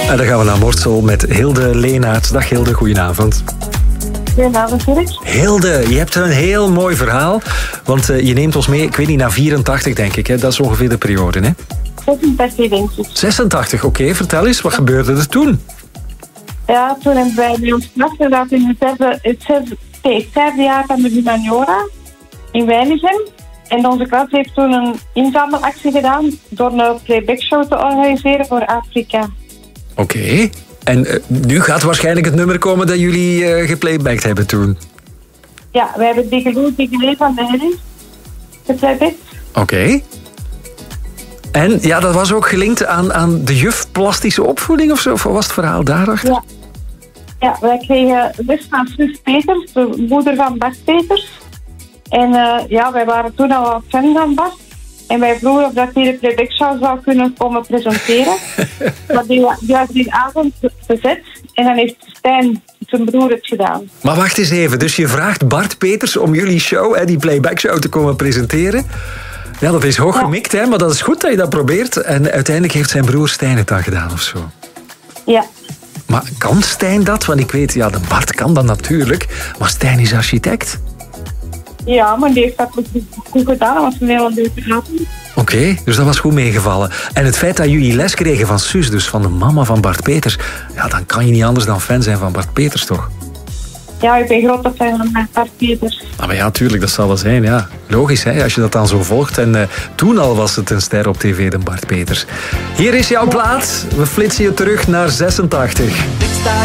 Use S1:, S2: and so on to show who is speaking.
S1: En dan gaan we naar Mortsel met Hilde Leenaerts. Dag Hilde, goedenavond.
S2: Goedenavond, Dirk.
S1: Hilde, je hebt een heel mooi verhaal. Want je neemt ons mee, ik weet niet, naar 84 denk ik. Hè? Dat is ongeveer de periode, hè?
S2: 86 denk ik.
S1: 86, oké. Vertel eens, wat gebeurde er toen?
S2: Ja, toen hebben wij bij ons klas gedaan in het derde jaar van de humaniora in Weinigem. En onze klas heeft toen een inzamelactie gedaan door een playbackshow te organiseren voor Afrika.
S1: Oké. En nu gaat waarschijnlijk het nummer komen dat jullie geplaybacked hebben toen.
S2: Ja, wij hebben die van de Henny geplaybacked.
S1: Oké. En ja, dat was ook gelinkt aan de juf plastische opvoeding of zo? Of was het verhaal daarachter?
S2: Ja, wij kregen les van zus Peters, de moeder van Bart Peters. En wij waren toen al wat fan van Bart. En wij vroegen of dat hij de playbackshow zou kunnen komen presenteren. Maar die had die avond bezet. En dan heeft Stijn, zijn broer, het gedaan.
S1: Maar wacht eens even. Dus je vraagt Bart Peters om jullie show, die playbackshow, te komen presenteren. Ja, dat is hoog gemikt, hè? Maar dat is goed dat je dat probeert. En uiteindelijk heeft zijn broer Stijn het dan gedaan of zo.
S2: Ja.
S1: Maar kan Stijn dat? Want ik weet, ja, de Bart kan dat natuurlijk. Maar Stijn is architect.
S2: Ja, maar die heeft dat goed gedaan. Dat was een heel leuke avond.
S1: Oké, dus dat was goed meegevallen. En het feit dat jullie les kregen van Suus, dus van de mama van Bart Peters, ja, dan kan je niet anders dan fan zijn van Bart Peters, toch?
S2: Ja, ik ben grote fan van Bart Peters.
S1: Ah, maar ja, tuurlijk, dat zal wel zijn, ja. Logisch, hè, als je dat dan zo volgt. En toen al was het een ster op tv, de Bart Peters. Hier is jouw plaat. We flitsen je terug naar 86.
S3: Ik sta